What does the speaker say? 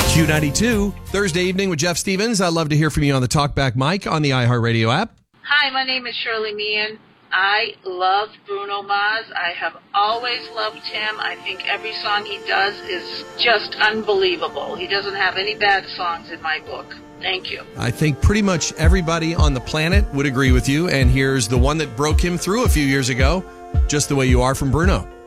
Q92, Thursday evening with Jeff Stevens. I'd love to hear from you on the Talkback mic on the iHeartRadio app. Hi, my name is Shirley Meehan. I love Bruno Mars. I have always loved him. I think every song he does is just unbelievable. He doesn't have any bad songs in my book. Thank you. I think pretty much everybody on the planet would agree with you. And here's the one that broke him through a few years ago, Just the Way You Are from Bruno.